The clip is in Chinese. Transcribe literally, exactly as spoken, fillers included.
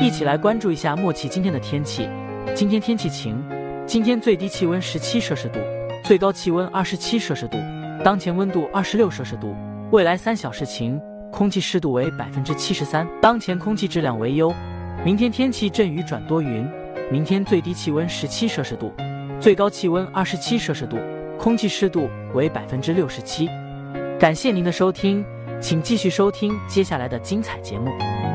一起来关注一下默契今天的天气。今天天气晴，今天最低气温十七摄氏度，最高气温二十七摄氏度，当前温度二十六摄氏度。未来三小时晴，空气湿度为百分之七十三，当前空气质量为优。明天天气阵雨转多云，明天最低气温十七摄氏度，最高气温二十七摄氏度，空气湿度为百分之六十七。感谢您的收听，请继续收听接下来的精彩节目。